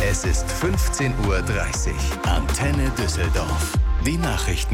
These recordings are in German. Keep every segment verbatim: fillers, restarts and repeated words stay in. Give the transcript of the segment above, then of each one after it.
Es ist fünfzehn Uhr dreißig. Antenne Düsseldorf. Die Nachrichten.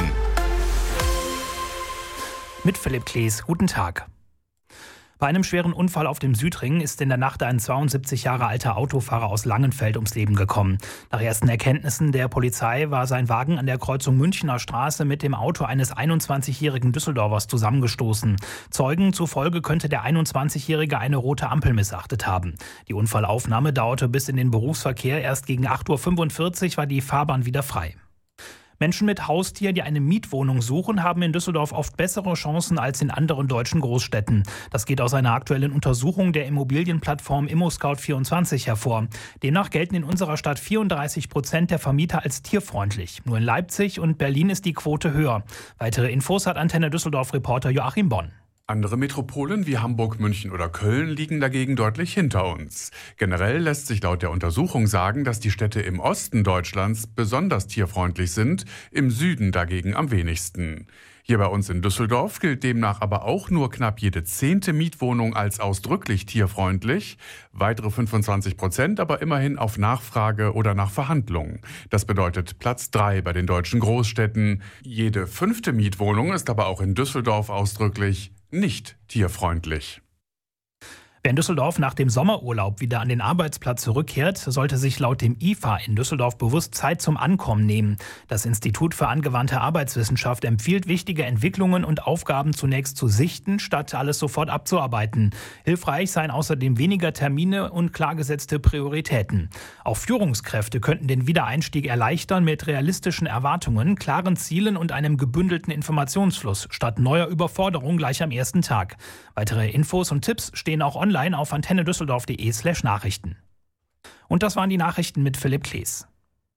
Mit Philipp Klees. Guten Tag. Bei einem schweren Unfall auf dem Südring ist in der Nacht ein zweiundsiebzig Jahre alter Autofahrer aus Langenfeld ums Leben gekommen. Nach ersten Erkenntnissen der Polizei war sein Wagen an der Kreuzung Münchner Straße mit dem Auto eines einundzwanzigjährigen Düsseldorfers zusammengestoßen. Zeugen zufolge könnte der einundzwanzigjährige eine rote Ampel missachtet haben. Die Unfallaufnahme dauerte bis in den Berufsverkehr. Erst gegen acht Uhr fünfundvierzig war die Fahrbahn wieder frei. Menschen mit Haustier, die eine Mietwohnung suchen, haben in Düsseldorf oft bessere Chancen als in anderen deutschen Großstädten. Das geht aus einer aktuellen Untersuchung der Immobilienplattform ImmoScout vierundzwanzig hervor. Demnach gelten in unserer Stadt vierunddreißig Prozent der Vermieter als tierfreundlich. Nur in Leipzig und Berlin ist die Quote höher. Weitere Infos hat Antenne Düsseldorf-Reporter Joachim Bonn. Andere Metropolen wie Hamburg, München oder Köln liegen dagegen deutlich hinter uns. Generell lässt sich laut der Untersuchung sagen, dass die Städte im Osten Deutschlands besonders tierfreundlich sind, im Süden dagegen am wenigsten. Hier bei uns in Düsseldorf gilt demnach aber auch nur knapp jede zehnte Mietwohnung als ausdrücklich tierfreundlich, weitere fünfundzwanzig Prozent aber immerhin auf Nachfrage oder nach Verhandlung. Das bedeutet Platz drei bei den deutschen Großstädten. Jede fünfte Mietwohnung ist aber auch in Düsseldorf ausdrücklich nicht tierfreundlich. Wer in Düsseldorf nach dem Sommerurlaub wieder an den Arbeitsplatz zurückkehrt, sollte sich laut dem I F A in Düsseldorf bewusst Zeit zum Ankommen nehmen. Das Institut für angewandte Arbeitswissenschaft empfiehlt, wichtige Entwicklungen und Aufgaben zunächst zu sichten, statt alles sofort abzuarbeiten. Hilfreich seien außerdem weniger Termine und klar gesetzte Prioritäten. Auch Führungskräfte könnten den Wiedereinstieg erleichtern mit realistischen Erwartungen, klaren Zielen und einem gebündelten Informationsfluss, statt neuer Überforderung gleich am ersten Tag. Weitere Infos und Tipps stehen auch online auf antennedüsseldorf.de slash Nachrichten. Und das waren die Nachrichten mit Philipp Klees.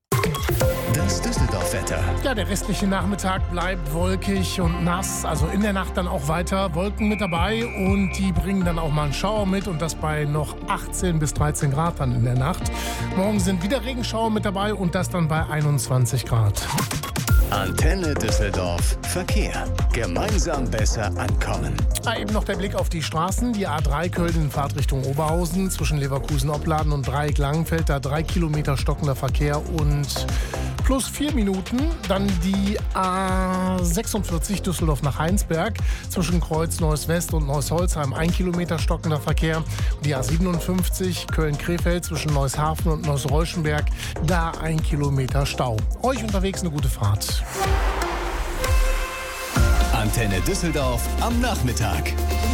Das Düsseldorf-Wetter. Ja, der restliche Nachmittag bleibt wolkig und nass. Also in der Nacht dann auch weiter Wolken mit dabei. Und die bringen dann auch mal einen Schauer mit. Und das bei noch achtzehn bis dreizehn Grad dann in der Nacht. Morgen sind wieder Regenschauer mit dabei. Und das dann bei einundzwanzig Grad. Antenne Düsseldorf Verkehr. Gemeinsam besser ankommen. Ah, eben noch der Blick auf die Straßen. Die A drei Köln in Fahrtrichtung Oberhausen zwischen Leverkusen-Opladen und Dreieck-Langenfeld. Da drei Kilometer stockender Verkehr und plus vier Minuten. Dann die A sechsundvierzig Düsseldorf nach Heinsberg zwischen Kreuz Neuss West und Neuss-Holzheim. Ein Kilometer stockender Verkehr. Und die A siebenundfünfzig Köln-Krefeld zwischen Neuss-Hafen und Neuss-Reuschenberg. Da ein Kilometer Stau. Euch unterwegs eine gute Fahrt. Antenne Düsseldorf am Nachmittag.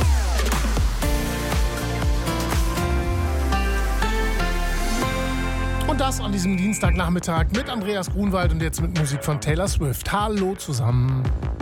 Und das an diesem Dienstagnachmittag mit Andreas Grunwald und jetzt mit Musik von Taylor Swift. Hallo zusammen.